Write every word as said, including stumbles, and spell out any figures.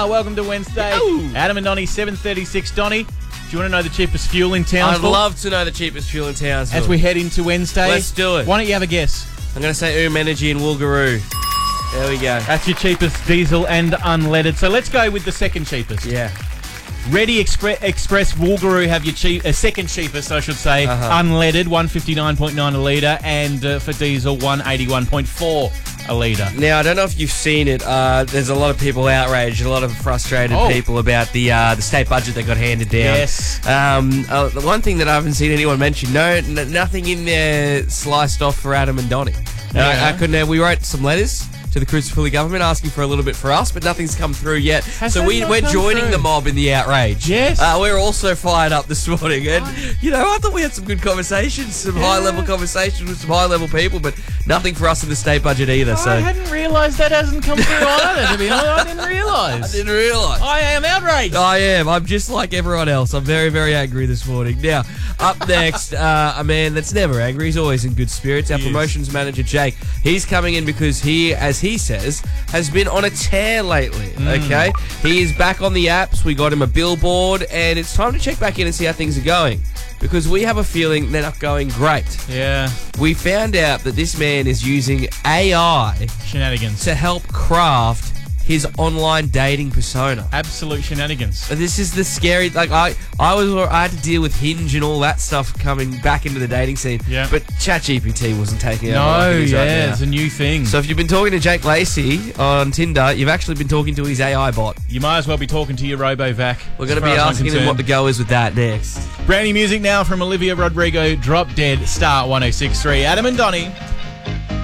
are. Welcome to Wednesday. Ooh. Adam and Donnie, seven thirty-six. Donnie, do you want to know the cheapest fuel in I'd Townsville? love to know the cheapest fuel in Townsville. As we head into Wednesday. Let's do it. Why don't you have a guess? I'm going to say Oom Energy in Woogaroo. There we go. That's your cheapest diesel and unleaded. So let's go with the second cheapest. Yeah. Ready Expre- Express Woogaroo have your cheap, uh, second cheapest, I should say, Uh-huh. unleaded, one fifty-nine point nine a litre, and uh, for diesel, one eighty-one point four a litre. Now, I don't know if you've seen it. Uh, there's a lot of people outraged, a lot of frustrated Oh. people about the uh, the state budget that got handed down. Yes. Um, uh, the one thing that I haven't seen anyone mention, no, n- nothing in there sliced off for Adam and Donnie. No, Yeah. I couldn't. Uh, we wrote some letters to the Crucifilly government asking for a little bit for us, but nothing's come through yet. Has so that we, not we're come joining through? the mob in the outrage. Yes. Uh, we're also fired up this morning. And, you know, I thought we had some good conversations, some Yeah. high-level conversations with some high-level people, but nothing for us in the state budget either. So I hadn't realised that hasn't come through either, to be honest. I didn't I realise. didn't realise. I am outraged. I am. I'm just like everyone else. I'm very, very angry this morning. Now, up next, uh, a man that's never angry. He's always in good spirits. Our He is. promotions manager, Jake. He's coming in because he, as he says, has been on a tear lately. Mm. Okay? He is back on the apps. We got him a billboard, and it's time to check back in and see how things are going. Because we have a feeling they're not going great. Yeah. We found out that this man is using A I Shenanigans. to help craft his online dating persona. Absolute shenanigans. This is the scary. Like I, I was, I had to deal with Hinge and all that stuff coming back into the dating scene. Yeah. But ChatGPT wasn't taking it. No, like it is right yeah, now. it's a new thing. So if you've been talking to Jake Lacey on Tinder, you've actually been talking to his A I bot. You might as well be talking to your RoboVac. We're going to as be far as I'm asking him concerned. what the go is with that next. Brand new music now from Olivia Rodrigo, Drop Dead, Star one oh six point three. Adam and Donnie.